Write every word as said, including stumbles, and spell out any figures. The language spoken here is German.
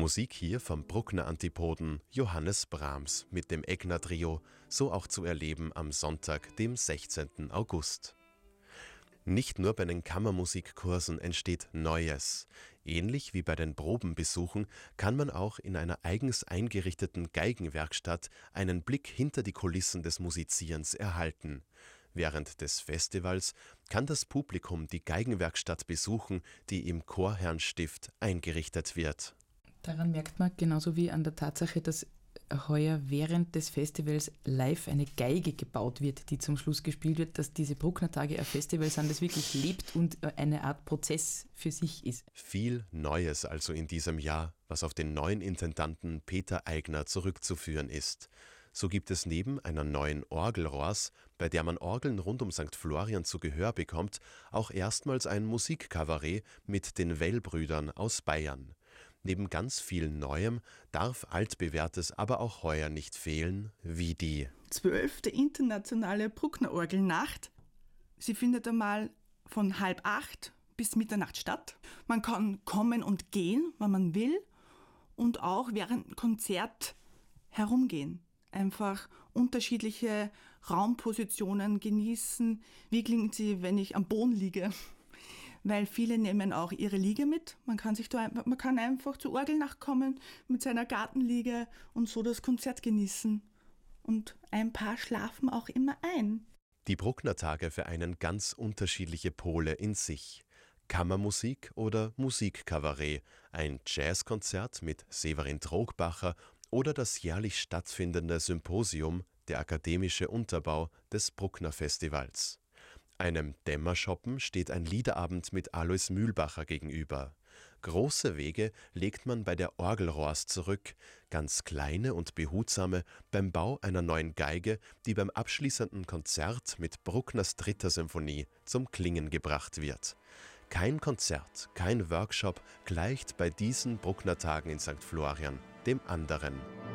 Musik hier vom Bruckner Antipoden Johannes Brahms mit dem Egner-Trio, so auch zu erleben am Sonntag, dem sechzehnten August. Nicht nur bei den Kammermusikkursen entsteht Neues. Ähnlich wie bei den Probenbesuchen kann man auch in einer eigens eingerichteten Geigenwerkstatt einen Blick hinter die Kulissen des Musizierens erhalten. Während des Festivals kann das Publikum die Geigenwerkstatt besuchen, die im Chorherrnstift eingerichtet wird. Daran merkt man, genauso wie an der Tatsache, dass heuer während des Festivals live eine Geige gebaut wird, die zum Schluss gespielt wird, dass diese Bruckner Tage ein Festival sind, das wirklich lebt und eine Art Prozess für sich ist. Viel Neues also in diesem Jahr, was auf den neuen Intendanten Peter Aigner zurückzuführen ist. So gibt es neben einer neuen Orgelrohrs, bei der man Orgeln rund um Sankt Florian zu Gehör bekommt, auch erstmals ein Musikkabarett mit den Well-Brüdern aus Bayern. Neben ganz viel Neuem darf Altbewährtes aber auch heuer nicht fehlen, wie die zwölfte internationale Bruckner-Orgelnacht. Sie findet einmal von halb acht bis Mitternacht statt. Man kann kommen und gehen, wann man will, und auch während dem Konzert herumgehen. Einfach unterschiedliche Raumpositionen genießen. Wie klingt sie, wenn ich am Boden liege? Weil viele nehmen auch ihre Liege mit. Man kann, sich da, man kann einfach zur Orgelnacht kommen mit seiner Gartenliege und so das Konzert genießen. Und ein paar schlafen auch immer ein. Die Bruckner Tage vereinen ganz unterschiedliche Pole in sich. Kammermusik oder Musikkabarett, ein Jazzkonzert mit Severin Trogbacher oder das jährlich stattfindende Symposium, der akademische Unterbau des Bruckner Festivals. Einem Dämmerschoppen steht ein Liederabend mit Alois Mühlbacher gegenüber. Große Wege legt man bei der Orgelrohrs zurück, ganz kleine und behutsame beim Bau einer neuen Geige, die beim abschließenden Konzert mit Bruckners dritter Symphonie zum Klingen gebracht wird. Kein Konzert, kein Workshop gleicht bei diesen Bruckner Tagen in Sankt Florian dem anderen.